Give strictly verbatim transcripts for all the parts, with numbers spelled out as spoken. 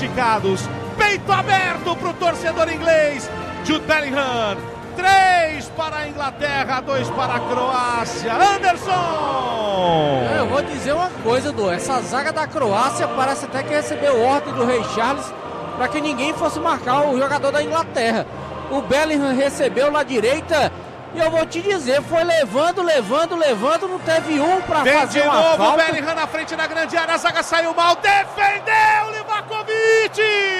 esticados, peito aberto para o torcedor inglês. Jude Bellingham, três para a Inglaterra, dois para a Croácia. Anderson! Eu vou dizer uma coisa, Du, essa zaga da Croácia parece até que recebeu ordem do Rei Charles para que ninguém fosse marcar o jogador da Inglaterra. O Bellingham recebeu na direita e eu vou te dizer, foi levando, levando, levando, não teve um para fazer de uma novo falta. O Bellingham na frente da grande área, a zaga saiu mal, defendeu Livakovic!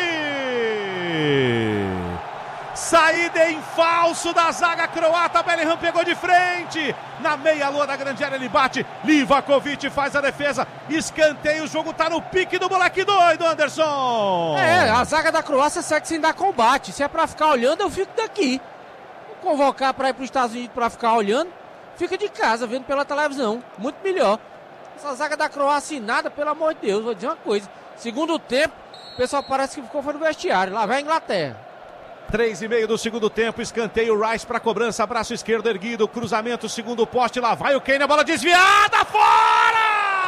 Saída em falso da zaga croata, Bellingham pegou de frente, na meia-lua da grande área ele bate, Livakovic faz a defesa, escanteio, o jogo tá no pique do moleque doido, Anderson! É, a zaga da Croácia segue sem dar combate, se é pra ficar olhando eu fico daqui. Vou convocar pra ir pros Estados Unidos pra ficar olhando, fica de casa vendo pela televisão, muito melhor. Essa zaga da Croácia nada, pelo amor de Deus, vou dizer uma coisa, segundo tempo, o pessoal parece que ficou foi no vestiário, lá vai a Inglaterra. Três e meio do segundo tempo, escanteio, Rice para cobrança, braço esquerdo erguido, cruzamento, segundo poste, lá vai o Kane, a bola desviada, fora!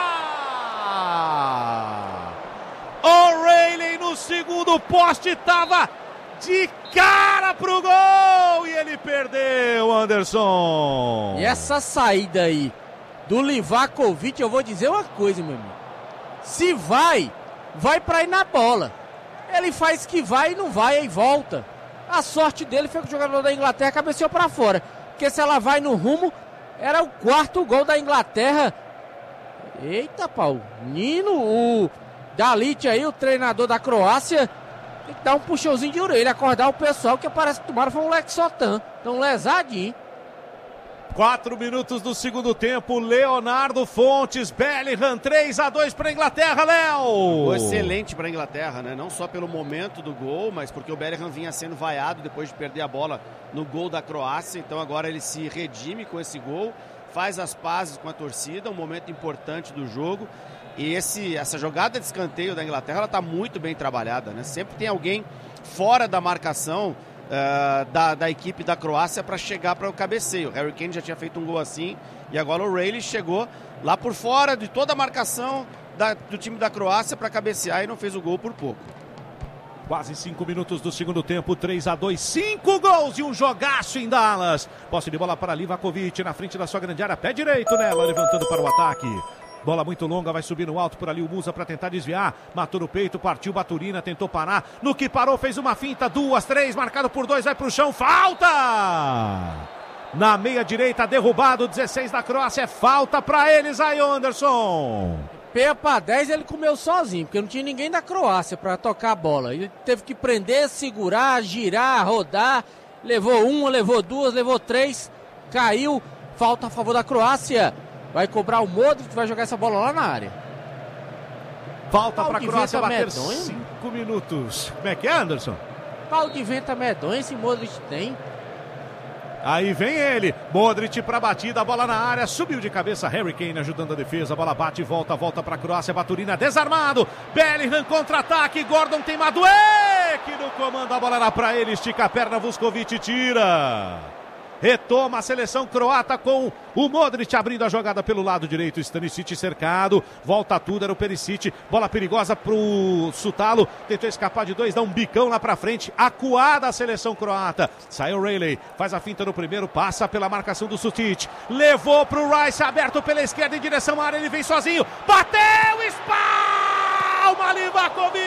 O'Reilly no segundo poste, estava de cara pro gol e ele perdeu, Anderson. E essa saída aí do Livakovic, eu vou dizer uma coisa, meu amigo, se vai, vai pra ir na bola, ele faz que vai e não vai, aí volta. A sorte dele foi que o jogador da Inglaterra cabeceou para fora. Porque se ela vai no rumo, era o quarto gol da Inglaterra. Eita, pau. Nino, o Dalit aí, o treinador da Croácia, tem que dar um puxãozinho de orelha, acordar o pessoal, que parece que tomaram foi um Lexotan. Tão lesadinho. Quatro minutos do segundo tempo, Leonardo Fontes, Bellingham, três a dois para a Inglaterra, Léo! Excelente para a Inglaterra, né? Não só pelo momento do gol, mas porque o Bellingham vinha sendo vaiado depois de perder a bola no gol da Croácia, então agora ele se redime com esse gol, faz as pazes com a torcida, um momento importante do jogo, e esse, essa jogada de escanteio da Inglaterra, ela está muito bem trabalhada, né? Sempre tem alguém fora da marcação, Uh, da, da equipe da Croácia para chegar para o cabeceio. Harry Kane já tinha feito um gol assim e agora o O'Reilly chegou lá por fora de toda a marcação da, do time da Croácia para cabecear e não fez o gol por pouco. Quase cinco minutos do segundo tempo, três a dois, cinco gols e um jogaço em Dallas. Posse de bola para Livakovic na frente da sua grande área, pé direito nela, levantando para o ataque. Bola muito longa, vai subir no alto por ali o Musa para tentar desviar. Matou no peito, partiu Baturina, tentou parar. No que parou, fez uma finta, duas, três, marcado por dois, vai pro chão, falta! Na meia direita, derrubado, dezesseis da Croácia, é falta para eles aí, Anderson. P para dez ele comeu sozinho, porque não tinha ninguém da Croácia para tocar a bola. Ele teve que prender, segurar, girar, rodar. Levou uma, levou duas, levou três, caiu. Falta a favor da Croácia. Vai cobrar o Modric, vai jogar essa bola lá na área. Falta para a Croácia bater medonho. cinco minutos. Como é que é, Anderson? Pau de venta medonho esse Modric tem. Aí vem ele, Modric para batida, bola na área, subiu de cabeça, Harry Kane ajudando a defesa, bola bate, volta, volta para a Croácia, Baturina desarmado, Bellingham contra-ataque, Gordon tem Madueke que no comando, a bola era para ele, estica a perna, Vuskovic tira. Retoma a seleção croata com o Modric abrindo a jogada pelo lado direito. Stanisic cercado, volta tudo, era o Perisic, bola perigosa pro Sutalo, tentou escapar de dois, dá um bicão lá pra frente, acuada a seleção croata. Saiu O'Reilly, faz a finta no primeiro, passa pela marcação do Sutic, levou pro Rice, aberto pela esquerda em direção à área, ele vem sozinho, bateu, espalma Livakovic,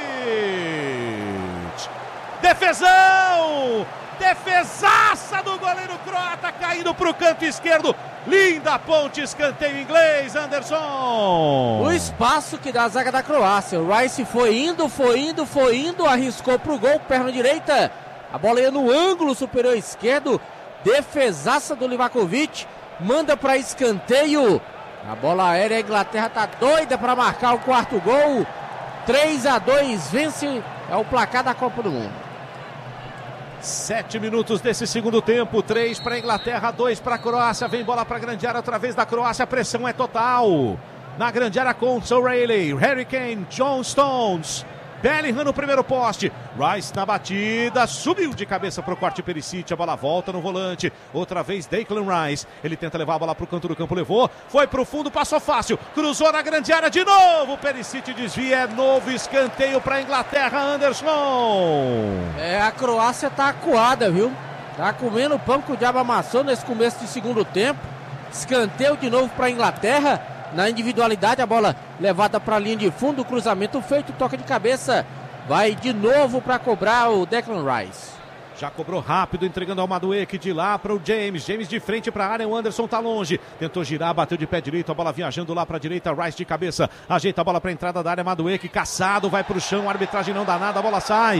defesão! Defesaça do goleiro croata, caindo para o canto esquerdo. Linda ponte, escanteio inglês, Anderson. O espaço que dá a zaga da Croácia. O Rice foi indo, foi indo, foi indo, arriscou para o gol, perna direita. A bola ia no ângulo superior esquerdo. Defesaça do Livakovic. Manda para escanteio. A bola aérea, a Inglaterra tá doida para marcar o quarto gol. três a dois, vence, é o placar da Copa do Mundo. Sete minutos desse segundo tempo, três para a Inglaterra, dois para a Croácia, vem bola para a grande área outra vez da Croácia, a pressão é total, na grande área com O'Reilly, Harry Kane, John Stones, Bellingham no primeiro poste. Rice na batida, subiu de cabeça para o corte Perisic, a bola volta no volante. Outra vez Declan Rice. Ele tenta levar a bola para o canto do campo, levou. Foi para o fundo, passou fácil. Cruzou na grande área de novo. Perisic desvia, é novo escanteio para a Inglaterra, Anderson. É, a Croácia tá acuada, viu? Tá comendo pão que o diabo amassou nesse começo de segundo tempo. Escanteio de novo para a Inglaterra. Na individualidade, a bola levada para a linha de fundo, cruzamento feito, toca de cabeça. Vai de novo para cobrar o Declan Rice. Já cobrou rápido, entregando ao Madueke de lá para o James. James de frente para a área, o Anderson tá longe. Tentou girar, bateu de pé direito, a bola viajando lá para a direita. Rice de cabeça, ajeita a bola para a entrada da área. Madueke caçado, vai para o chão, a arbitragem não dá nada, a bola sai.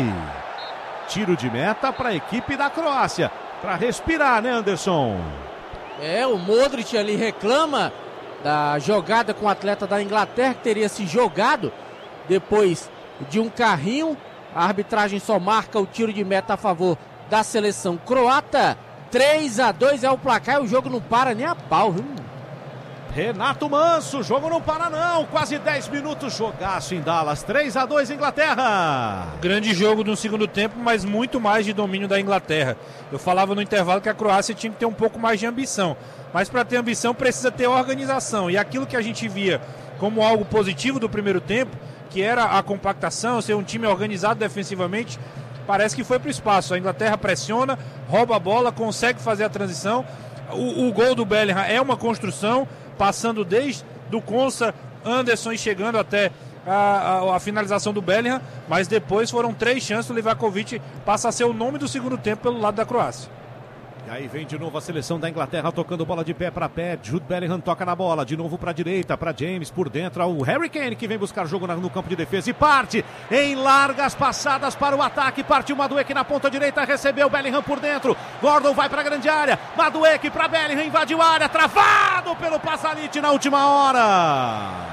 Tiro de meta para a equipe da Croácia. Para respirar, né, Anderson? É, o Modric ali reclama da jogada com o atleta da Inglaterra, que teria se jogado depois de um carrinho. A arbitragem só marca o tiro de meta a favor da seleção croata. três a dois é o placar e o jogo não para nem a pau, viu? Renato Manso, o jogo não para não, quase dez minutos, jogaço em Dallas, três a dois Inglaterra. Grande jogo no segundo tempo, mas muito mais de domínio da Inglaterra. Eu falava no intervalo que a Croácia tinha que ter um pouco mais de ambição, mas para ter ambição precisa ter organização, e aquilo que a gente via como algo positivo do primeiro tempo, que era a compactação, ser um time organizado defensivamente, parece que foi para o espaço. A Inglaterra pressiona, rouba a bola, consegue fazer a transição. O, o gol do Bellingham é uma construção, passando desde do Konsa, Anderson e chegando até a, a, a finalização do Bellingham, mas depois foram três chances. O Livakovic passa a ser o nome do segundo tempo pelo lado da Croácia. E aí vem de novo a seleção da Inglaterra tocando bola de pé para pé. Jude Bellingham toca na bola, de novo para a direita, para James, por dentro o Harry Kane, que vem buscar jogo no campo de defesa e parte em largas passadas para o ataque. Partiu Madueke na ponta direita, recebeu Bellingham por dentro. Gordon vai para a grande área, Madueke para Bellingham, invadiu a área, travado pelo Pasalic na última hora.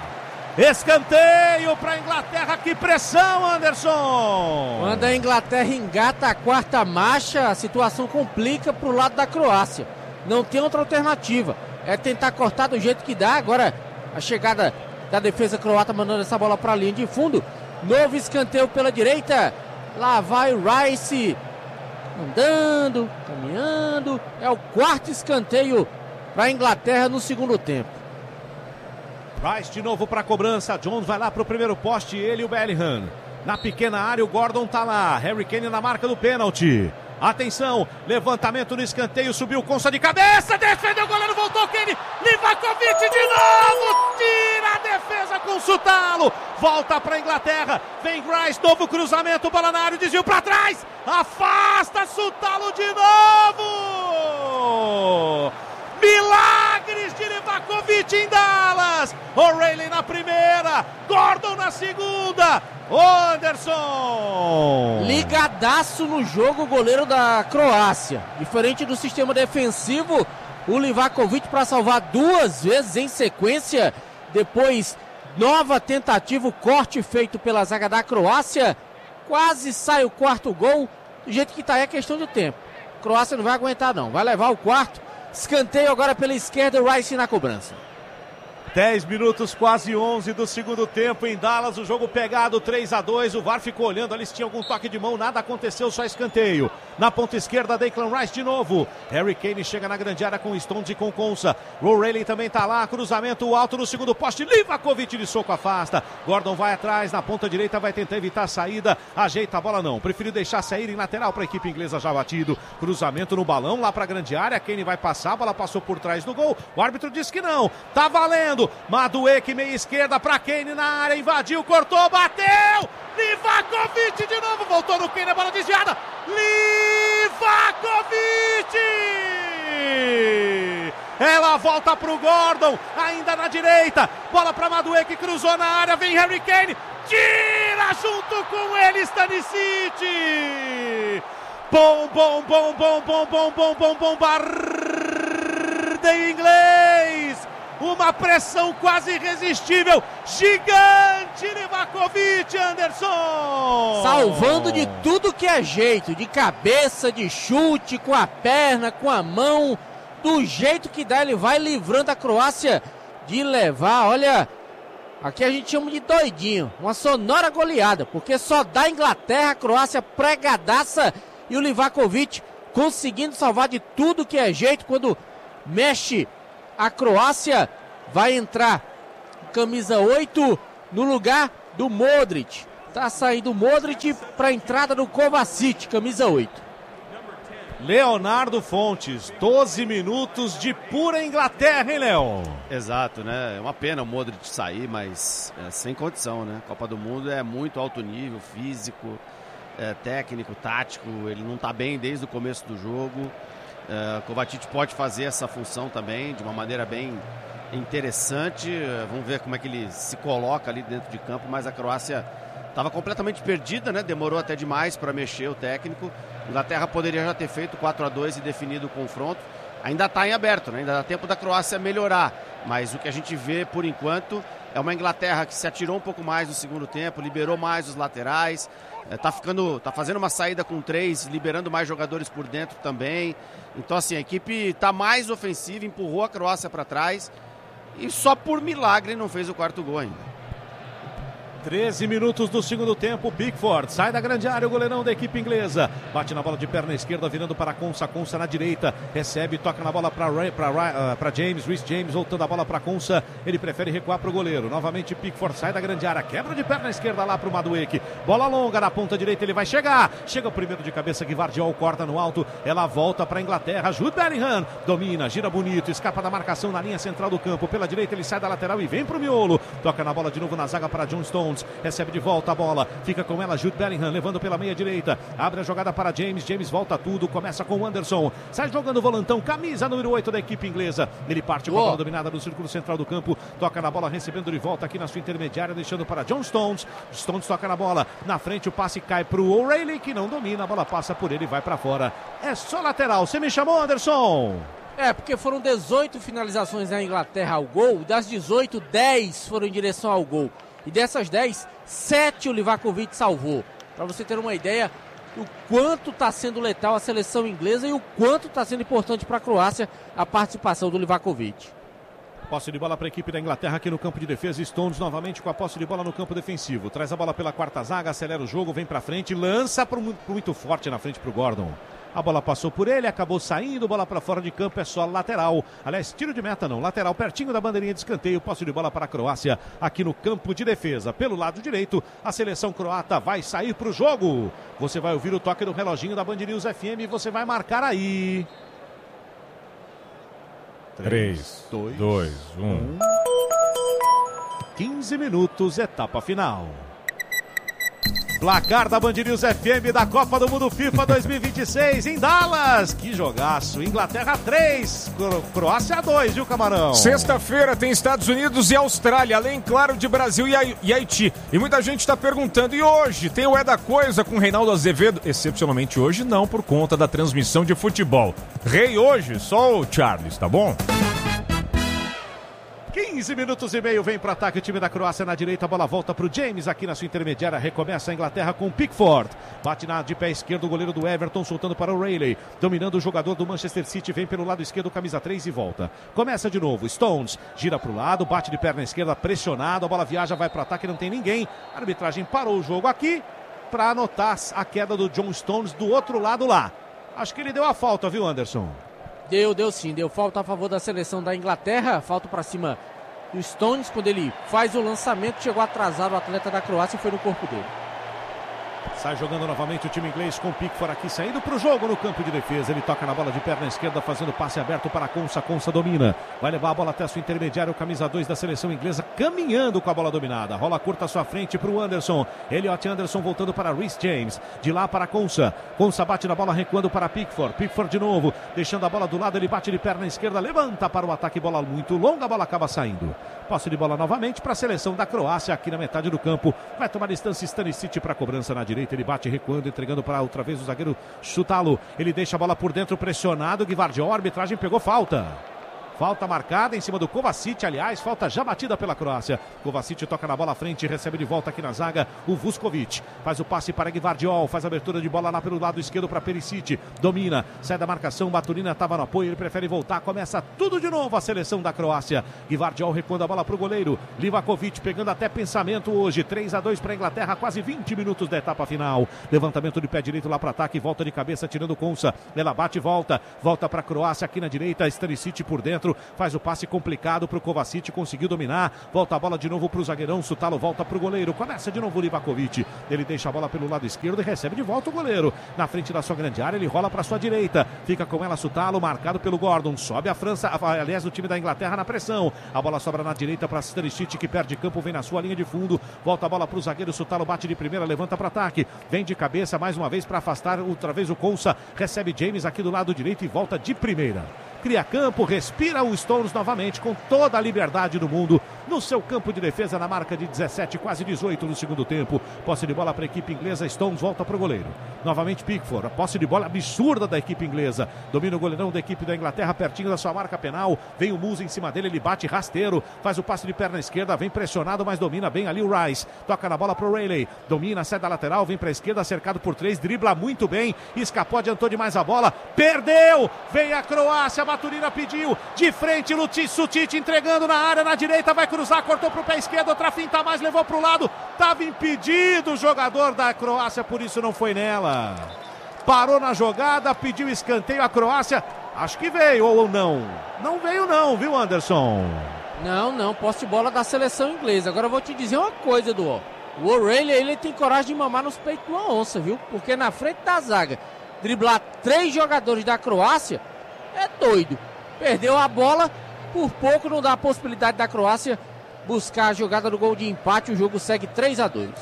Escanteio para a Inglaterra, que pressão, Anderson! Quando a Inglaterra engata a quarta marcha, a situação complica para o lado da Croácia. Não tem outra alternativa, é tentar cortar do jeito que dá. Agora a chegada da defesa croata mandando essa bola para a linha de fundo. Novo escanteio pela direita, lá vai o Rice, andando, caminhando. É o quarto escanteio para a Inglaterra no segundo tempo. Rice de novo para a cobrança, Jones vai lá para o primeiro poste, ele e o Bellingham. Na pequena área o Gordon tá lá, Harry Kane na marca do pênalti. Atenção, levantamento no escanteio, subiu o Konsa de cabeça, defendeu o goleiro, voltou Kane, Livakovic de novo, tira a defesa com o Sutalo, volta para a Inglaterra, vem Rice, novo cruzamento, bola na área, desvio para trás, afasta Sutalo de novo! Milagres de Livakovic em Dallas. O'Reilly na primeira, Gordon na segunda. Anderson! Ligadaço no jogo o goleiro da Croácia. Diferente do sistema defensivo, o Livakovic para salvar duas vezes em sequência. Depois, nova tentativa, o corte feito pela zaga da Croácia. Quase sai o quarto gol. Do jeito que tá aí é questão de tempo. A Croácia não vai aguentar não, vai levar o quarto. Escanteio agora pela esquerda, Rice na cobrança. dez minutos, quase onze do segundo tempo em Dallas, o jogo pegado três a dois, o V A R ficou olhando ali se tinha algum toque de mão, nada aconteceu, só escanteio. Na ponta esquerda, Declan Rice de novo. Harry Kane chega na grande área com Stones e com Konsa. O'Reilly também tá lá, cruzamento alto no segundo poste, Livakovic de soco afasta. Gordon vai atrás, na ponta direita vai tentar evitar a saída, ajeita a bola não, preferiu deixar sair em lateral para a equipe inglesa já batido. Cruzamento no balão, lá para a grande área, Kane vai passar, a bola passou por trás do gol, o árbitro disse que não, tá valendo. Madueke, meia esquerda para Kane na área, invadiu, cortou, bateu! Livakovic de novo, voltou no Kane, a bola desviada! Livakovic! Ela volta para o Gordon, ainda na direita, bola para Madueke, cruzou na área, vem Harry Kane, tira junto com ele Stanisic! Bom, bom, bom, bom, bom, bom, bom, bom, bom, bombardeio inglês! Uma pressão quase irresistível, gigante Livakovic, Anderson! Salvando de tudo que é jeito, de cabeça, de chute, com a perna, com a mão, do jeito que dá, ele vai livrando a Croácia de levar, olha, Aqui a gente chama de doidinho, uma sonora goleada, porque só dá Inglaterra, a Croácia pregadaça e o Livakovic conseguindo salvar de tudo que é jeito. Quando mexe a Croácia, vai entrar camisa oito no lugar do Modric. Tá saindo o Modric para a entrada do Kovacic, camisa oito. Leonardo Fontes, doze minutos de pura Inglaterra, hein, Léo? Exato, né? É uma pena o Modric sair, mas é sem condição, né? Copa do Mundo é muito alto nível, físico, é, técnico, tático. Ele não tá bem desde o começo do jogo. É, Kovacic pode fazer essa função também de uma maneira bem interessante. Vamos ver como é que ele se coloca ali dentro de campo, mas a Croácia estava completamente perdida, né? Demorou até demais para mexer o técnico. A Inglaterra poderia já ter feito quatro a dois e definido o confronto. Ainda está em aberto, né? Ainda dá tempo da Croácia melhorar. Mas o que a gente vê, por enquanto, é uma Inglaterra que se atirou um pouco mais no segundo tempo, liberou mais os laterais, está ficando, tá fazendo uma saída com três, liberando mais jogadores por dentro também. Então, assim, a equipe está mais ofensiva, empurrou a Croácia para trás e só por milagre não fez o quarto gol ainda. treze minutos do segundo tempo, Pickford sai da grande área, o goleirão da equipe inglesa, bate na bola de perna esquerda, virando para Konsa, Konsa na direita, recebe, toca na bola para uh, James, Reece James voltando a bola para Konsa, ele prefere recuar para o goleiro, novamente Pickford sai da grande área, quebra de perna esquerda lá para o Madueke, bola longa na ponta direita, ele vai chegar, chega o primeiro de cabeça, Gvardiol corta no alto, ela volta para a Inglaterra, Jude Bellingham, domina, gira bonito, escapa da marcação na linha central do campo, pela direita ele sai da lateral e vem para o miolo, toca na bola de novo na zaga para John Stones, recebe de volta a bola, fica com ela Jude Bellingham, levando pela meia direita, abre a jogada para James, James volta tudo, começa com o Anderson, sai jogando o volantão, camisa número oito da equipe inglesa, ele parte com a bola dominada no círculo central do campo, toca na bola, recebendo de volta aqui na sua intermediária, deixando para John Stones, Stones toca na bola, na frente o passe cai para o O'Reilly, que não domina, a bola passa por ele e vai para fora, é só lateral, você me chamou, Anderson? É, porque foram dezoito finalizações na Inglaterra ao gol, das dezoito, dez foram em direção ao gol. E dessas dez, sete o Livakovic salvou. Para você ter uma ideia do quanto está sendo letal a seleção inglesa e o quanto está sendo importante para a Croácia a participação do Livakovic. Posse de bola para a equipe da Inglaterra aqui no campo de defesa. Stones novamente com a posse de bola no campo defensivo. Traz a bola pela quarta zaga, acelera o jogo, vem para frente, lança pro, pro muito forte na frente para o Gordon. A bola passou por ele, acabou saindo, bola para fora de campo, é só lateral. Aliás, tiro de meta não, lateral pertinho da bandeirinha de escanteio, posse de bola para a Croácia aqui no campo de defesa. Pelo lado direito, a seleção croata vai sair para o jogo. Você vai ouvir o toque do reloginho da Band News F M e você vai marcar aí. três, dois, um. quinze minutos, etapa final. Placar da Band News F M da Copa do Mundo FIFA dois mil e vinte e seis em Dallas. Que jogaço. Inglaterra três, Cro- Croácia dois, viu, Camarão? Sexta-feira tem Estados Unidos e Austrália, além, claro, de Brasil e, Hai- e Haiti. E muita gente está perguntando, e hoje? Tem o É da Coisa com Reinaldo Azevedo? Excepcionalmente hoje não, por conta da transmissão de futebol. Rei hoje, só o Charles, tá bom? quinze minutos e meio, vem para o ataque o time da Croácia na direita, a bola volta para o James aqui na sua intermediária, recomeça a Inglaterra com Pickford, bate na de pé esquerdo o goleiro do Everton, soltando para o O'Reilly, dominando o jogador do Manchester City, vem pelo lado esquerdo, camisa três e volta, começa de novo, Stones, gira para o lado, bate de perna esquerda, pressionado, a bola viaja, vai para o ataque, não tem ninguém, a arbitragem parou o jogo aqui, para anotar a queda do John Stones do outro lado lá, acho que ele deu a falta, viu, Anderson? Deu, deu sim, deu falta a favor da seleção da Inglaterra, falta para cima do Stones, quando ele faz o lançamento, chegou atrasado o atleta da Croácia e foi no corpo dele. Sai jogando novamente o time inglês com o Pickford aqui, saindo para o jogo no campo de defesa. Ele toca na bola de perna esquerda, fazendo passe aberto para Konsa. Konsa domina. Vai levar a bola até a sua intermediária, o camisa dois da seleção inglesa, caminhando com a bola dominada. Rola curta à sua frente para o Anderson. Elliot Anderson voltando para Reece James. De lá para Konsa. Konsa bate na bola, recuando para Pickford. Pickford de novo, deixando a bola do lado. Ele bate de perna esquerda, levanta para o ataque. Bola muito longa, a bola acaba saindo. Posse de bola novamente para a seleção da Croácia aqui na metade do campo. Vai tomar distância Stanisic para a cobrança na direita. Ele bate recuando, entregando para outra vez o zagueiro Chutalo. Ele deixa a bola por dentro, pressionado. Gvardiol, a arbitragem pegou falta. Falta marcada em cima do Kovacic, aliás, falta já batida pela Croácia. Kovacic toca na bola à frente, recebe de volta aqui na zaga o Vuskovic. Faz o passe para Gvardiol, faz a abertura de bola lá pelo lado esquerdo para Perisic. Domina, sai da marcação, Baturina estava no apoio, ele prefere voltar, começa tudo de novo a seleção da Croácia. Gvardiol recuando a bola para o goleiro. Livakovic pegando até pensamento hoje. três a dois para a Inglaterra, quase vinte minutos da etapa final. Levantamento de pé direito lá para ataque, volta de cabeça tirando Konsa. Ela bate e volta, volta para a Croácia aqui na direita, Stanisic por dentro, faz o passe complicado para o Kovacic, conseguiu dominar, volta a bola de novo para o zagueirão, Sutalo volta para o goleiro, começa de novo o Livakovic, ele deixa a bola pelo lado esquerdo e recebe de volta o goleiro, na frente da sua grande área, ele rola para a sua direita, fica com ela Sutalo, marcado pelo Gordon, sobe a França, aliás o time da Inglaterra na pressão, a bola sobra na direita para Stanisic, que perde campo, vem na sua linha de fundo, volta a bola para o zagueiro, Sutalo bate de primeira, levanta para ataque, vem de cabeça mais uma vez para afastar outra vez o Konsa, recebe James aqui do lado direito e volta de primeira. Cria campo, respira o Stones novamente com toda a liberdade do mundo no seu campo de defesa na marca de dezessete, quase dezoito no segundo tempo. Posse de bola para a equipe inglesa, Stones volta para o goleiro. Novamente Pickford, a posse de bola absurda da equipe inglesa. Domina o goleirão da equipe da Inglaterra pertinho da sua marca penal. Vem o Musa em cima dele, ele bate rasteiro, faz o passe de perna esquerda, vem pressionado, mas domina bem ali o Rice. Toca na bola para o Rayleigh, domina, sai da lateral, vem para a esquerda, cercado por três, dribla muito bem, escapou, adiantou demais a bola, perdeu, vem a Croácia, Baturina pediu, de frente, Lucic, Sutic entregando na área, na direita, vai cruzar, cortou pro pé esquerdo, outra finta a mais, levou pro lado, tava impedido o jogador da Croácia, por isso não foi nela. Parou na jogada, pediu escanteio, a Croácia, acho que veio ou não. Não veio não, viu, Anderson? Não, não, posse de bola da seleção inglesa. Agora eu vou te dizer uma coisa, Edu. O O'Reilly, ele tem coragem de mamar nos peitos de uma onça, viu? Porque na frente da zaga, driblar três jogadores da Croácia é doido. Perdeu a bola, por pouco não dá a possibilidade da Croácia buscar a jogada do gol de empate. O jogo segue três a dois.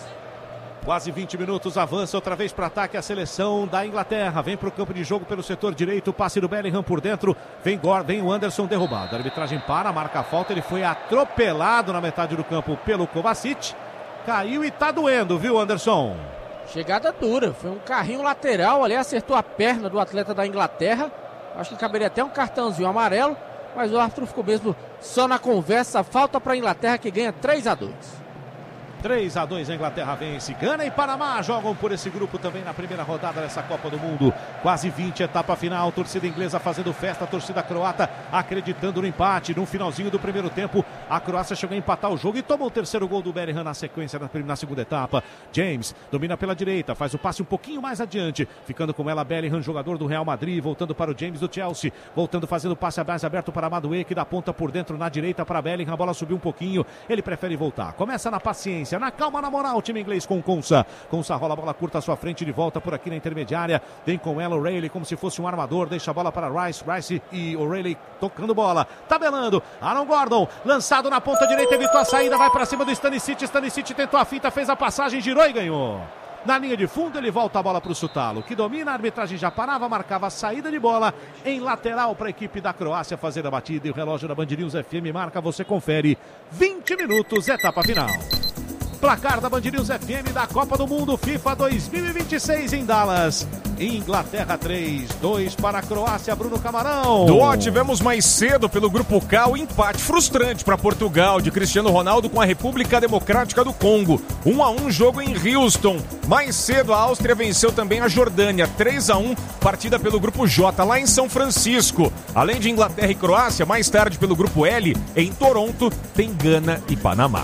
Quase vinte minutos, avança outra vez para ataque a seleção da Inglaterra. Vem para o campo de jogo pelo setor direito, passe do Bellingham por dentro. Vem, Gordon, vem o Anderson derrubado. A arbitragem para, marca a falta. Ele foi atropelado na metade do campo pelo Kovacic. Caiu e tá doendo, viu, Anderson? Chegada dura, foi um carrinho lateral ali, acertou a perna do atleta da Inglaterra. Acho que caberia até um cartãozinho amarelo, mas o árbitro ficou mesmo só na conversa. Falta para a Inglaterra, que ganha três a dois. três a dois, a Inglaterra vence. Gana e Panamá jogam por esse grupo também na primeira rodada dessa Copa do Mundo. Quase vinte, etapa final. Torcida inglesa fazendo festa, a torcida croata acreditando no empate. No finalzinho do primeiro tempo, a Croácia chegou a empatar o jogo e tomou o terceiro gol do Bellingham na sequência na, na segunda etapa. James domina pela direita, faz o passe um pouquinho mais adiante, ficando com ela Bellingham, jogador do Real Madrid, voltando para o James do Chelsea, voltando, fazendo o passe mais aberto para Madueke, que dá ponta por dentro na direita para Bellingham. A bola subiu um pouquinho, ele prefere voltar. Começa na paciência, na calma, na moral, o time inglês com Konsa. Konsa rola a bola curta à sua frente, de volta por aqui na intermediária. Vem com ela o Rayleigh como se fosse um armador, deixa a bola para Rice. Rice e o Rayleigh tocando bola, tabelando. Aaron Gordon, lançado na ponta direita, evitou a saída, vai para cima do Stanisic. Stanisic tentou a finta, fez a passagem, girou e ganhou. Na linha de fundo, ele volta a bola para o Sutalo, que domina, a arbitragem já parava, marcava a saída de bola em lateral para a equipe da Croácia fazer a batida. E o relógio da Band News F M marca, você confere, vinte minutos, etapa final. Placar da Band News F M da Copa do Mundo FIFA dois mil e vinte e seis em Dallas. Inglaterra três, dois para a Croácia, Bruno Camarão. Do tivemos mais cedo pelo Grupo K o empate frustrante para Portugal de Cristiano Ronaldo com a República Democrática do Congo. um a um jogo em Houston. Mais cedo a Áustria venceu também a Jordânia, três a um, partida pelo Grupo J lá em São Francisco. Além de Inglaterra e Croácia, mais tarde pelo Grupo L, em Toronto, tem Gana e Panamá.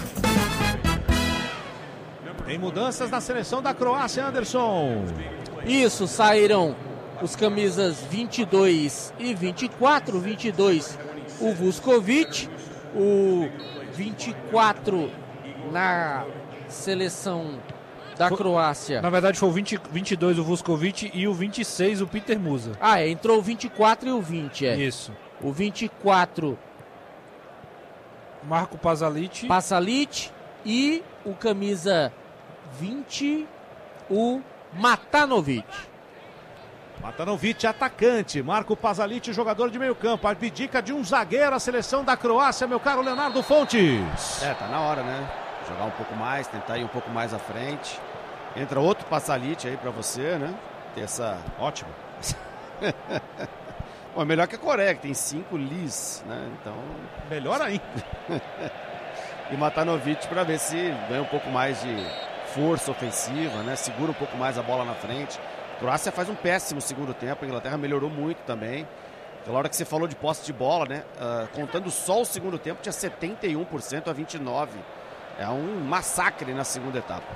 Tem mudanças na seleção da Croácia, Anderson. Isso, saíram os camisas vinte e dois e vinte e quatro. vinte e dois, o Vuskovic. O vinte e quatro na seleção da Croácia. Na verdade foi o vinte, vinte e dois o Vuskovic e o vinte e seis o Peter Musa. Ah, é, entrou o vinte e quatro e o vinte, é. Isso. O vinte e quatro... Marco Pasalic. Pasalic e o camisa vinte, o Matanovic. Matanovic, atacante. Marco Pasalic, jogador de meio campo. Abdica de um zagueiro a seleção da Croácia, meu caro Leonardo Fontes. É, tá na hora, né? Jogar um pouco mais, tentar ir um pouco mais à frente. Entra outro Pasalic aí pra você, né? Ter essa... Ótimo. Bom, é melhor que a Coreia, que tem cinco Lis, né? Então... Melhor ainda. E Matanovic para ver se ganha um pouco mais de força ofensiva, né? Segura um pouco mais a bola na frente. A Croácia faz um péssimo segundo tempo, a Inglaterra melhorou muito também. Pela hora que você falou de posse de bola, né? Uh, contando só o segundo tempo, tinha setenta e um por cento a vinte e nove por cento. É um massacre na segunda etapa.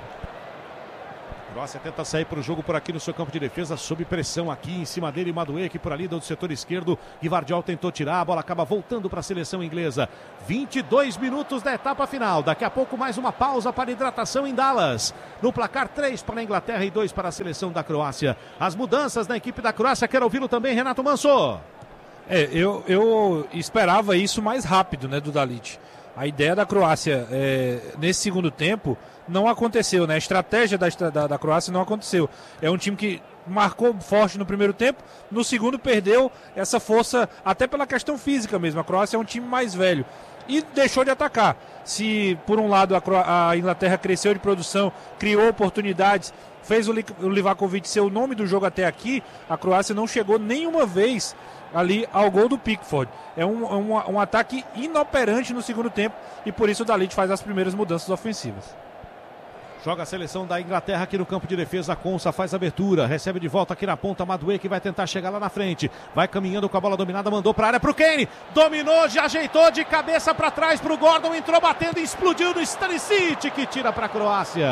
Croácia tenta sair para o jogo por aqui no seu campo de defesa, sob pressão aqui em cima dele, Madueke por ali do setor esquerdo, Gvardiol tentou tirar, a bola acaba voltando para a seleção inglesa. vinte e dois minutos da etapa final, daqui a pouco mais uma pausa para hidratação em Dallas. No placar, três para a Inglaterra e dois para a seleção da Croácia. As mudanças na equipe da Croácia, quero ouvi-lo também, Renato Manso. É, eu, eu esperava isso mais rápido, né, do Dalit. A ideia da Croácia é, nesse segundo tempo não aconteceu, né? A estratégia da, da, da Croácia não aconteceu. É um time que marcou forte no primeiro tempo, no segundo perdeu essa força, até pela questão física mesmo. A Croácia é um time mais velho e deixou de atacar. Se por um lado a, Cro... a Inglaterra cresceu de produção, criou oportunidades, fez o, Li... o Livakovic ser o nome do jogo até aqui, a Croácia não chegou nenhuma vez ali ao gol do Pickford. É um, um, um ataque inoperante no segundo tempo e por isso o Dalit faz as primeiras mudanças ofensivas. Joga a seleção da Inglaterra aqui no campo de defesa. Konsa faz abertura, recebe de volta aqui na ponta Madueke, que vai tentar chegar lá na frente. Vai caminhando com a bola dominada, mandou para a área para o Kane. Dominou, já ajeitou de cabeça para trás para o Gordon, entrou batendo e explodiu no Stanisic, que tira para a Croácia.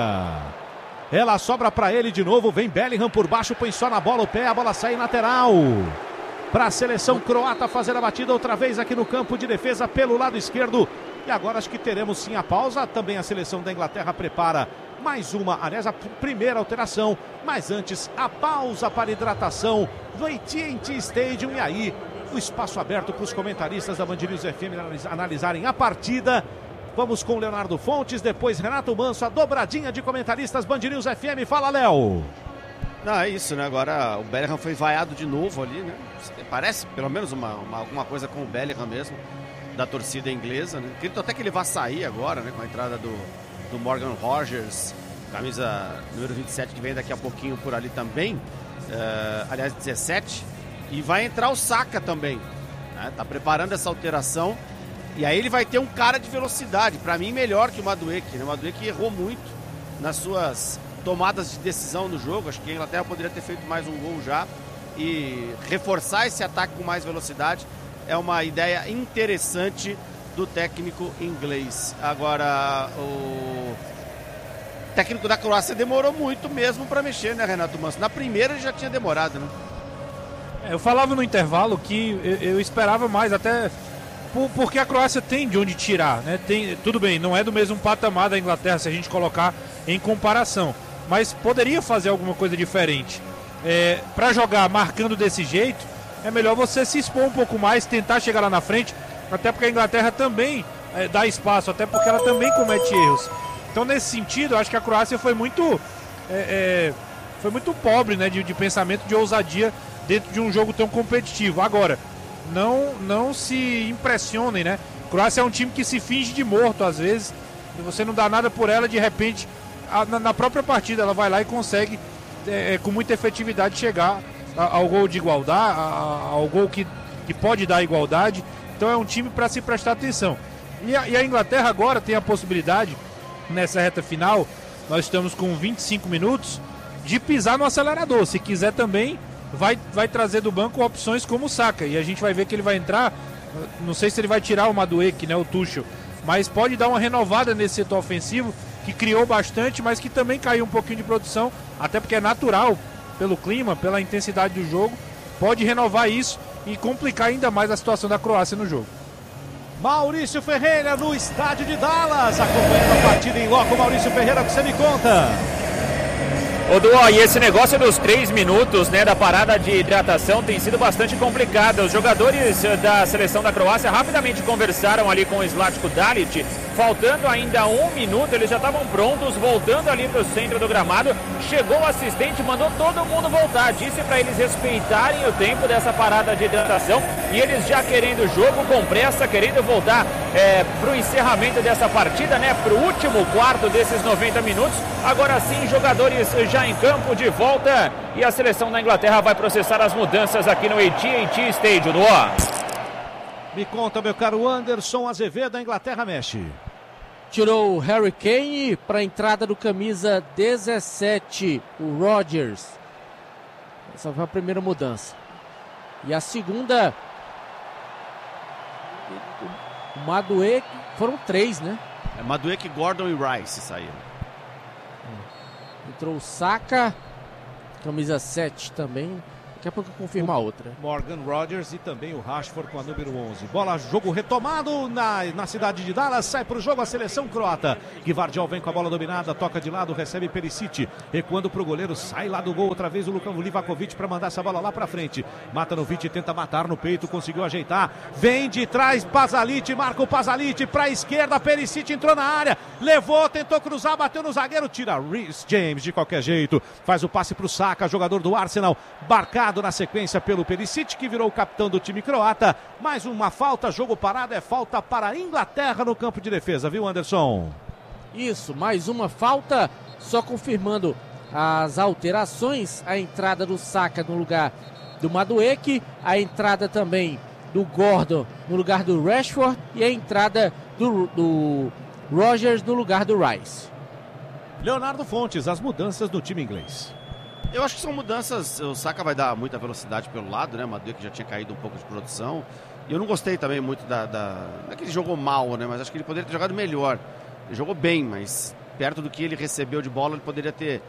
Ela sobra para ele de novo, vem Bellingham por baixo, põe só na bola o pé, a bola sai em lateral. Para a seleção croata fazer a batida outra vez aqui no campo de defesa pelo lado esquerdo. E agora acho que teremos sim a pausa. Também a seleção da Inglaterra prepara mais uma, aliás, a primeira alteração. Mas antes, a pausa para hidratação do A T and T Stadium. E aí, o espaço aberto para os comentaristas da Band News F M analisarem a partida. Vamos com Leonardo Fontes, depois Renato Manso, a dobradinha de comentaristas Band News F M. Fala, Léo! Não, é isso, né? Agora o Bellingham foi vaiado de novo ali, né? Parece pelo menos uma, uma, alguma coisa com o Bellingham mesmo, da torcida inglesa, né? Acredito até que ele vai sair agora, né? Com a entrada do, do Morgan Rogers, camisa número vinte e sete, que vem daqui a pouquinho por ali também. Uh, aliás, dezessete. E vai entrar o Saka também, né? Tá preparando essa alteração. E aí ele vai ter um cara de velocidade, para mim melhor que o Madueke, né? O Madueke errou muito nas suas tomadas de decisão no jogo. Acho que a Inglaterra poderia ter feito mais um gol já e reforçar esse ataque com mais velocidade é uma ideia interessante do técnico inglês. Agora, o técnico da Croácia demorou muito mesmo para mexer, né, Renato Manso? Na primeira ele já tinha demorado, né? É, eu falava no intervalo que eu, eu esperava mais, até por, porque a Croácia tem de onde tirar, né? Tem, tudo bem, não é do mesmo patamar da Inglaterra se a gente colocar em comparação, mas poderia fazer alguma coisa diferente. É, para jogar marcando desse jeito, é melhor você se expor um pouco mais, tentar chegar lá na frente, até porque a Inglaterra também é, dá espaço, até porque ela também comete erros. Então, nesse sentido, eu acho que a Croácia foi muito é, é, foi muito pobre, né, de, de pensamento, de ousadia dentro de um jogo tão competitivo. Agora, não, não se impressionem, né? A Croácia é um time que se finge de morto às vezes, e você não dá nada por ela, de repente a, na, na própria partida ela vai lá e consegue É, é, com muita efetividade chegar a, ao gol de igualdade, a, ao gol que, que pode dar igualdade. Então é um time para se prestar atenção. E a, e a Inglaterra agora tem a possibilidade, nessa reta final, nós estamos com vinte e cinco minutos, de pisar no acelerador. Se quiser também, vai, vai trazer do banco opções como o Saka. E a gente vai ver que ele vai entrar, não sei se ele vai tirar o Madueke, né, o Tuchel, mas pode dar uma renovada nesse setor ofensivo, que criou bastante, mas que também caiu um pouquinho de produção, até porque é natural, pelo clima, pela intensidade do jogo, pode renovar isso e complicar ainda mais a situação da Croácia no jogo. Maurício Ferreira no estádio de Dallas, acompanhando a partida em loco. Maurício Ferreira, o que você me conta? Ô Duó, e esse negócio dos três minutos, né, da parada de hidratação tem sido bastante complicado. Os jogadores da seleção da Croácia rapidamente conversaram ali com o Zlatko Dalic. Faltando ainda um minuto, eles já estavam prontos, voltando ali para o centro do gramado. Chegou o assistente, mandou todo mundo voltar. Disse para eles respeitarem o tempo dessa parada de hidratação. E eles já querendo o jogo, com pressa, querendo voltar é, para o encerramento dessa partida, né? Para o último quarto desses noventa minutos. Agora sim, jogadores já em campo, de volta. E a seleção da Inglaterra vai processar as mudanças aqui no A T and T Stadium. Do Me conta, meu caro Anderson Azevedo, a Inglaterra mexe. Tirou o Harry Kane para a entrada do camisa dezessete, o Rodgers. Essa foi a primeira mudança. E a segunda, o Madueke, foram três, né? É Madueke, Gordon e Rice saíram. Entrou o Saka, camisa sete também. Daqui a pouco eu confirmo a outra. Morgan Rodgers e também o Rashford com a número onze. Bola, jogo retomado na, na cidade de Dallas. Sai para o jogo a seleção croata. Gvardiol vem com a bola dominada, toca de lado, recebe Perisic. Recuando para o goleiro, sai lá do gol. Outra vez o Luka Livakovic para mandar essa bola lá para frente. Matanovic tenta matar no peito, conseguiu ajeitar. Vem de trás, Pasalic, marca o Pasalic para a esquerda. Perisic entrou na área, levou, tentou cruzar, bateu no zagueiro. Tira Reece James de qualquer jeito. Faz o passe para o Saka, jogador do Arsenal. Barcado na sequência pelo Perisic, que virou o capitão do time croata. Mais uma falta, jogo parado, é falta para a Inglaterra no campo de defesa, viu, Anderson? Isso, mais uma falta, só confirmando as alterações, a entrada do Saka no lugar do Madueke, a entrada também do Gordon no lugar do Rashford e a entrada do, do Rodgers no lugar do Rice. Leonardo Fontes, as mudanças do time inglês. Eu acho que são mudanças, o Saka vai dar muita velocidade pelo lado, né? O Madueke já tinha caído um pouco de produção. E eu não gostei também muito da, da... Não é que ele jogou mal, né? Mas acho que ele poderia ter jogado melhor. Ele jogou bem, mas perto do que ele recebeu de bola, ele poderia ter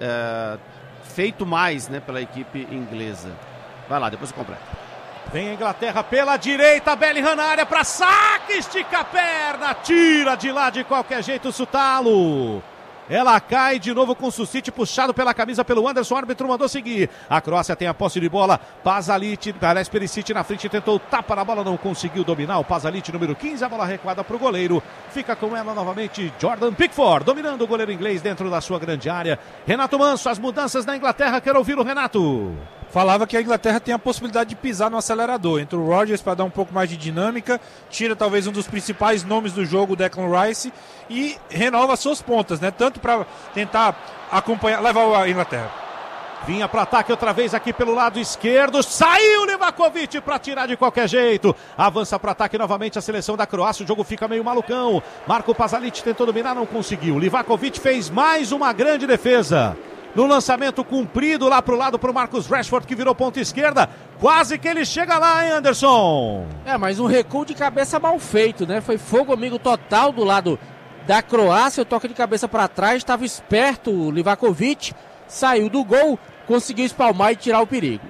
é, feito mais, né? Pela equipe inglesa. Vai lá, depois eu completo. Vem a Inglaterra pela direita, Bellingham na área para saque, estica a perna, tira de lá de qualquer jeito o Sutalo. Ela cai de novo com o Sucite, puxado pela camisa pelo Anderson, o árbitro mandou seguir. A Croácia tem a posse de bola, Pasalic, parece Perisic na frente, tentou tapa na bola, não conseguiu dominar. O Pasalic, número quinze, a bola recuada para o goleiro. Fica com ela novamente Jordan Pickford, dominando o goleiro inglês dentro da sua grande área. Renato Manso, as mudanças na Inglaterra, quero ouvir o Renato. Falava que a Inglaterra tem a possibilidade de pisar no acelerador. Entra o Rodgers para dar um pouco mais de dinâmica, tira talvez um dos principais nomes do jogo, o Declan Rice, e renova suas pontas, né? Tanto para tentar acompanhar, levar a Inglaterra. Vinha para ataque outra vez aqui pelo lado esquerdo, saiu Livakovic para tirar de qualquer jeito. Avança para ataque novamente a seleção da Croácia, o jogo fica meio malucão. Marco Pasalic tentou dominar, não conseguiu. Livakovic fez mais uma grande defesa. No lançamento cumprido lá pro lado pro Marcus Rashford, que virou ponta esquerda. Quase que ele chega lá, hein, Anderson? É, mas um recuo de cabeça mal feito, né? Foi fogo amigo total do lado da Croácia. O toque de cabeça para trás, estava esperto o Livakovic. Saiu do gol, conseguiu espalmar e tirar o perigo.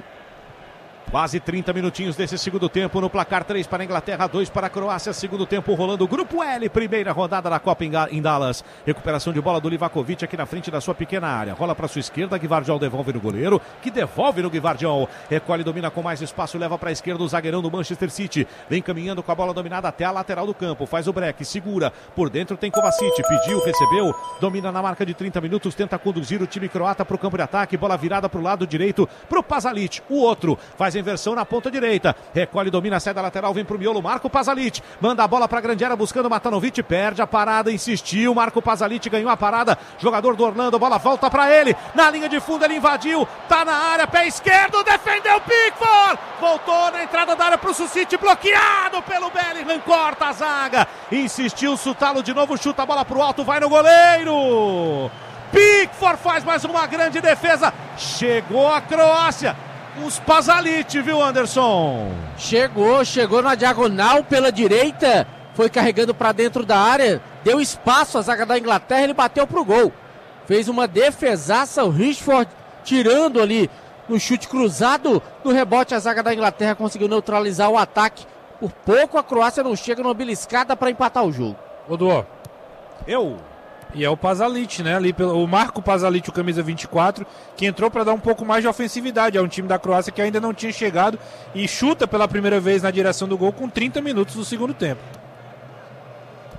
Quase trinta minutinhos desse segundo tempo no placar, três para a Inglaterra, dois para a Croácia. Segundo tempo rolando o Grupo L, primeira rodada da Copa em Dallas. Recuperação de bola do Livakovic aqui na frente da sua pequena área. Rola para sua esquerda, Gvardiol devolve no goleiro, que devolve no Gvardiol. Recolhe, domina com mais espaço, leva para a esquerda o zagueirão do Manchester City. Vem caminhando com a bola dominada até a lateral do campo. Faz o break, segura. Por dentro tem Kovacic, pediu, recebeu. Domina na marca de trinta minutos, tenta conduzir o time croata para o campo de ataque. Bola virada para o lado direito, para o Pasalic. O outro faz a inversão na ponta direita, recolhe, domina, sai da lateral, vem pro miolo, Marco Pasalic, manda a bola pra grande área buscando Matanovic, perde a parada, insistiu, Marco Pasalic ganhou a parada, jogador do Orlando, bola volta pra ele, na linha de fundo ele invadiu, tá na área, pé esquerdo, defendeu Pickford, voltou na entrada da área pro Sucite, bloqueado pelo Bellingham, corta a zaga, insistiu, Sutalo de novo, chuta a bola pro alto, vai no goleiro, Pickford faz mais uma grande defesa, chegou a Croácia, os Pasalic, viu, Anderson? Chegou, chegou na diagonal pela direita, foi carregando para dentro da área, deu espaço à zaga da Inglaterra, ele bateu pro gol. Fez uma defesaça, o Rashford tirando ali no chute cruzado, no rebote a zaga da Inglaterra conseguiu neutralizar o ataque. Por pouco a Croácia não chega numa beliscada para empatar o jogo. Rodô. Eu... E é o Pasalic, né? Ali pelo, o Marco Pasalic, o camisa vinte e quatro, que entrou para dar um pouco mais de ofensividade. É um time da Croácia que ainda não tinha chegado e chuta pela primeira vez na direção do gol com trinta minutos do segundo tempo.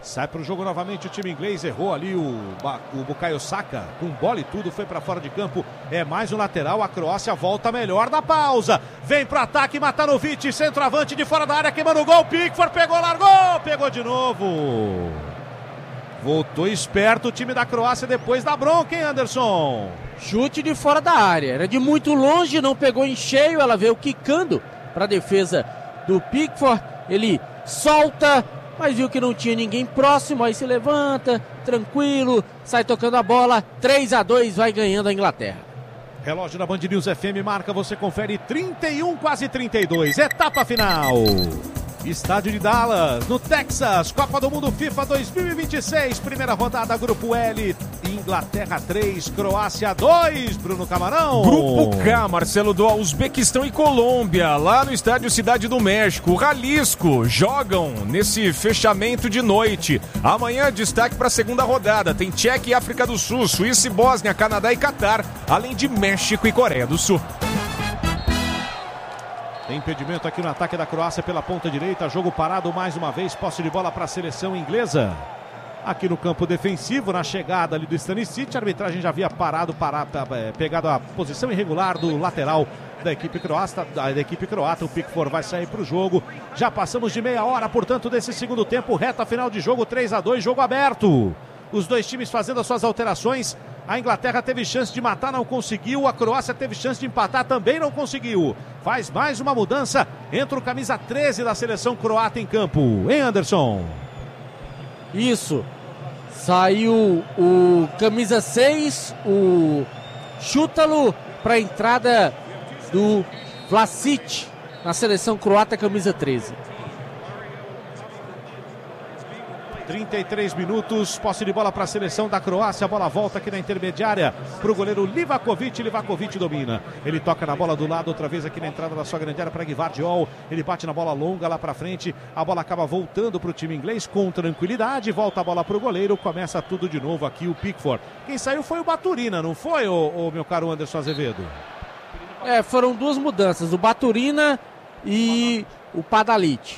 Sai para o jogo novamente o time inglês, errou ali o, o Bukayo Saka, com bola e tudo, foi para fora de campo, é mais um lateral, a Croácia volta melhor da pausa, vem para o ataque, Matanovic, centroavante de fora da área, queimando o gol, Pickford pegou, largou, pegou de novo, voltou esperto o time da Croácia depois da bronca, hein, Anderson? Chute de fora da área, era de muito longe, não pegou em cheio, ela veio quicando para a defesa do Pickford, ele solta, mas viu que não tinha ninguém próximo, aí se levanta, tranquilo, sai tocando a bola, três a dois, vai ganhando a Inglaterra. Relógio da Band News F M marca, você confere trinta e um, quase trinta e dois, etapa final. Estádio de Dallas, no Texas, Copa do Mundo FIFA dois mil e vinte e seis, primeira rodada, Grupo L, Inglaterra três, Croácia dois, Bruno Camarão. Grupo K, Marcelo, do Uzbequistão e Colômbia, lá no estádio Cidade do México, Jalisco, jogam nesse fechamento de noite. Amanhã, destaque para a segunda rodada, tem Tchequia e África do Sul, Suíça e Bósnia, Canadá e Catar, além de México e Coreia do Sul. Tem impedimento aqui no ataque da Croácia pela ponta direita, jogo parado mais uma vez, posse de bola para a seleção inglesa. Aqui no campo defensivo, na chegada ali do Stanisic, a arbitragem já havia parado, parado, é, pegado a posição irregular do lateral da equipe croata, da, da equipe croata, o Pickford vai sair para o jogo. Já passamos de meia hora, portanto, desse segundo tempo, reta final de jogo, três a dois, jogo aberto. Os dois times fazendo as suas alterações. A Inglaterra teve chance de matar, não conseguiu. A Croácia teve chance de empatar, também não conseguiu. Faz mais uma mudança. Entra o camisa treze da seleção croata em campo. Hein, Anderson? Isso. Saiu o camisa seis, o Šutalo, para a entrada do Vlasic na seleção croata, camisa treze. trinta e três minutos, posse de bola para a seleção da Croácia, a bola volta aqui na intermediária para o goleiro Livakovic, Livakovic domina, ele toca na bola do lado, outra vez aqui na entrada da sua grande área para Gvardiol, ele bate na bola longa lá para frente, a bola acaba voltando para o time inglês com tranquilidade, volta a bola para o goleiro, começa tudo de novo aqui o Pickford. Quem saiu foi o Baturina, não foi, o, o meu caro Anderson Azevedo? É, foram duas mudanças, o Baturina e o Padalic.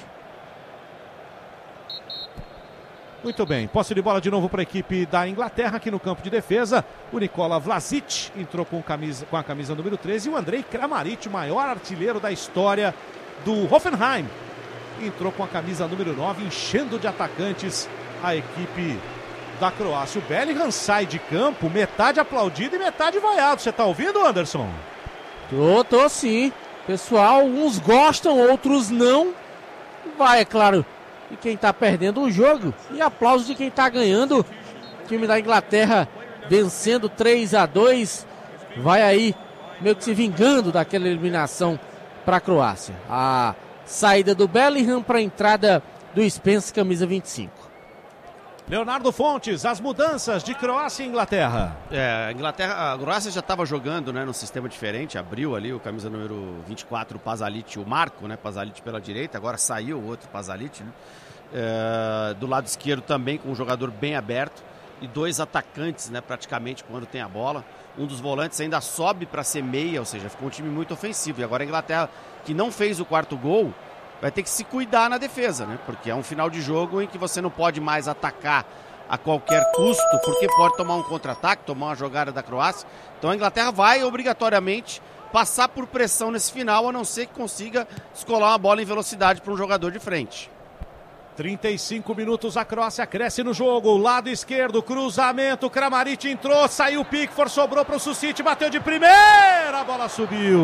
Muito bem, posse de bola de novo para a equipe da Inglaterra aqui no campo de defesa. O Nikola Vlasic entrou com, camisa, com a camisa número treze e o Andrej Kramaric, o maior artilheiro da história do Hoffenheim, entrou com a camisa número nove, enchendo de atacantes a equipe da Croácia. O Bellingham sai de campo, metade aplaudido e metade vaiado. Você está ouvindo, Anderson? Tô, tô sim. Pessoal, uns gostam, outros não. Vai, é claro, de quem está perdendo o jogo e aplausos de quem está ganhando. O time da Inglaterra vencendo três a dois, vai aí meio que se vingando daquela eliminação para a Croácia. A saída do Bellingham para a entrada do Spence, camisa vinte e cinco. Leonardo Fontes, as mudanças de Croácia e Inglaterra. É, a Inglaterra, a Croácia já estava jogando, né, num sistema diferente, abriu ali o camisa número vinte e quatro, o Pasalic, o Marco, né, Pasalic pela direita, agora saiu o outro Pasalic, né, é, do lado esquerdo também com um jogador bem aberto e dois atacantes, né, praticamente quando tem a bola. Um dos volantes ainda sobe para ser meia, ou seja, ficou um time muito ofensivo. E agora a Inglaterra, que não fez o quarto gol, vai ter que se cuidar na defesa, né? Porque é um final de jogo em que você não pode mais atacar a qualquer custo, porque pode tomar um contra-ataque, tomar uma jogada da Croácia. Então a Inglaterra vai obrigatoriamente passar por pressão nesse final, a não ser que consiga descolar uma bola em velocidade para um jogador de frente. trinta e cinco minutos, a Croácia cresce no jogo, lado esquerdo, cruzamento, Kramaric entrou, saiu o Pickford, sobrou para o Susic, bateu de primeira, a bola subiu.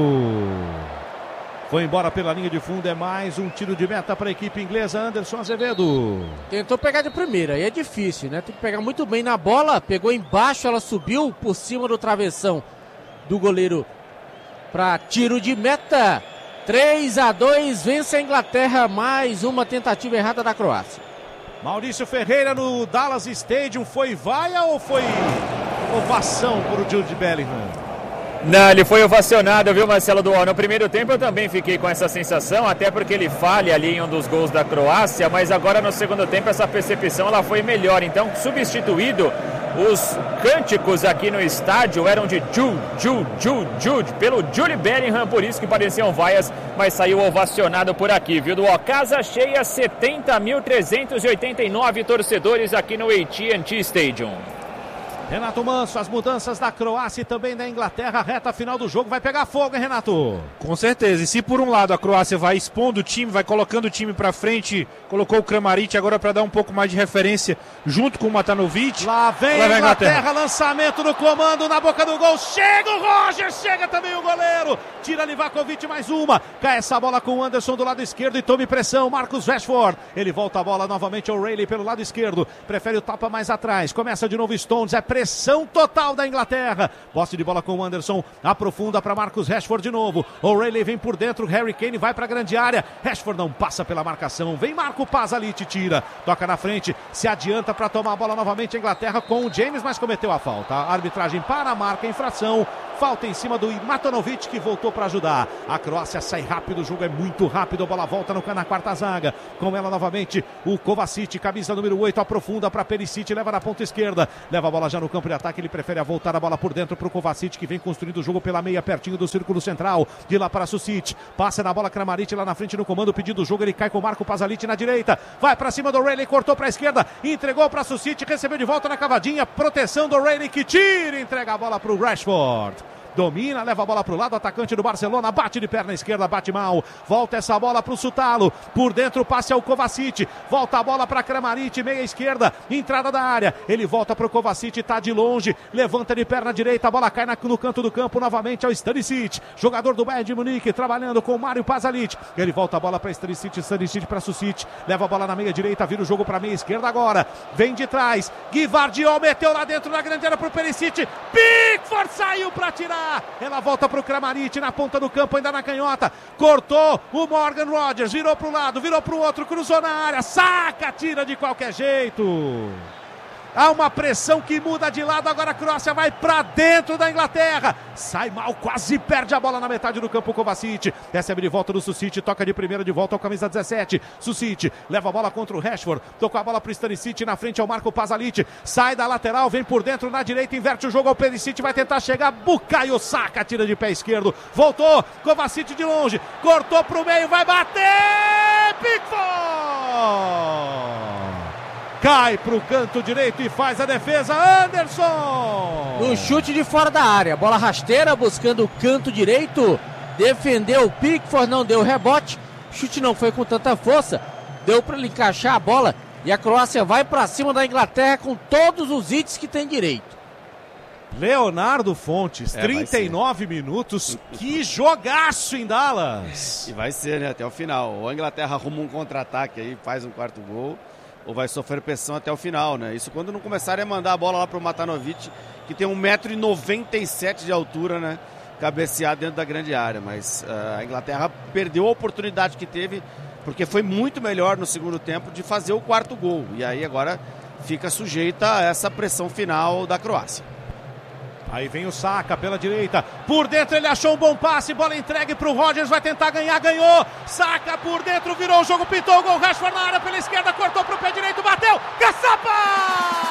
Foi embora pela linha de fundo, é mais um tiro de meta para a equipe inglesa. Anderson Azevedo. Tentou pegar de primeira, aí é difícil, né? Tem que pegar muito bem na bola, pegou embaixo, ela subiu por cima do travessão do goleiro para tiro de meta. três a dois, vence a Inglaterra, mais uma tentativa errada da Croácia. Maurício Ferreira no Dallas Stadium, foi vaia ou foi ovação para o Jude Bellingham? Não, ele foi ovacionado, viu, Marcelo Duó? No primeiro tempo eu também fiquei com essa sensação, até porque ele falha ali em um dos gols da Croácia, mas agora no segundo tempo essa percepção ela foi melhor. Então, substituído os cânticos aqui no estádio eram de Jude, Jude, Jude, Jude, pelo Jude Bellingham, por isso que pareciam vaias, mas saiu ovacionado por aqui, viu? Do casa cheia, setenta mil trezentos e oitenta e nove torcedores aqui no A T and T Stadium. Renato Manso, as mudanças da Croácia e também da Inglaterra, reta final do jogo, vai pegar fogo, hein, Renato? Com certeza, e se por um lado a Croácia vai expondo o time, vai colocando o time pra frente, colocou o Kramaric agora para dar um pouco mais de referência junto com o Matanovic. Lá vem a Inglaterra, Inglaterra, lançamento no comando, na boca do gol, chega o Roger, chega também o goleiro, tira Livakovic mais uma, cai essa bola com o Anderson do lado esquerdo e tome pressão, Marcus Rashford, ele volta a bola novamente ao O'Reilly pelo lado esquerdo, prefere o tapa mais atrás, começa de novo Stones, é pressão total da Inglaterra, posse de bola com o Anderson, aprofunda para Marcus Rashford de novo, O'Reilly vem por dentro, Harry Kane vai para a grande área, Rashford não passa pela marcação, vem Marco Pasalic, tira, toca na frente, se adianta para tomar a bola novamente a Inglaterra com o James, mas cometeu a falta, a arbitragem para a marca, infração, falta em cima do Matanovic que voltou para ajudar, a Croácia sai rápido, o jogo é muito rápido, a bola volta no, na quarta zaga, com ela novamente o Kovacic, camisa número oito, aprofunda para Perisic, leva na ponta esquerda, leva a bola já no campo de ataque, ele prefere a voltar a bola por dentro para o Kovacic, que vem construindo o jogo pela meia, pertinho do círculo central, de lá para Susic, passa na bola Kramaric lá na frente no comando, pedindo o jogo, ele cai com o Marco Pasalic na direita, vai para cima do O'Reilly, cortou para a esquerda, entregou para Susic, recebeu de volta na cavadinha, proteção do O'Reilly que tira, entrega a bola para o Rashford. Domina, leva a bola para o lado, atacante do Barcelona, bate de perna esquerda, bate mal, volta essa bola para o Sutalo, por dentro passe ao Kovacic, volta a bola para Kramaric, meia esquerda, entrada da área, ele volta para o Kovacic, tá de longe, levanta de perna direita, a bola cai na, no canto do campo, novamente ao Stanisic, jogador do Bayern de Munique, trabalhando com o Mário Pasalic, ele volta a bola para Stanisic, Stanisic para Susic, leva a bola na meia direita, vira o jogo para meia esquerda agora, vem de trás, Gvardiol meteu lá dentro na grande área para o Perisic, Pickford saiu para tirar, ela volta para o Kramaric na ponta do campo, ainda na canhota, cortou o Morgan Rogers, virou para o lado, virou para o outro, cruzou na área, saca, tira de qualquer jeito. Há uma pressão que muda de lado, agora a Croácia vai para dentro da Inglaterra, sai mal, quase perde a bola na metade do campo, Kovacic, recebe de volta do Susic, toca de primeira de volta ao camisa dezessete, Susic, leva a bola contra o Rashford, tocou a bola para o Stanisic, na frente ao Marco Pasalic, sai da lateral, vem por dentro na direita, inverte o jogo ao Perisic, vai tentar chegar, Bukayo Saka, tira de pé esquerdo, voltou, Kovacic de longe, cortou para o meio, vai bater, Pickford! Cai para o canto direito e faz a defesa, Anderson! No chute de fora da área, bola rasteira buscando o canto direito, defendeu o Pickford, não deu rebote, o chute não foi com tanta força, deu para ele encaixar a bola e a Croácia vai para cima da Inglaterra com todos os hits que tem direito. Leonardo Fontes, é, trinta e nove minutos, que jogaço em Dallas! E vai ser, né, até o final, ou a Inglaterra arruma um contra-ataque aí, faz um quarto gol, ou vai sofrer pressão até o final, né? Isso quando não começarem a mandar a bola lá pro Matanovic, que tem um metro e noventa e sete de altura, né? Cabecear dentro da grande área. Mas uh, a Inglaterra perdeu a oportunidade que teve, porque foi muito melhor no segundo tempo de fazer o quarto gol. E aí agora fica sujeita a essa pressão final da Croácia. Aí vem o Saka pela direita, por dentro ele achou um bom passe, bola entregue para o Rogers, vai tentar ganhar, ganhou, Saka por dentro, virou o jogo, pintou o gol, Rashford na área pela esquerda, cortou para o pé direito, bateu, caçapa!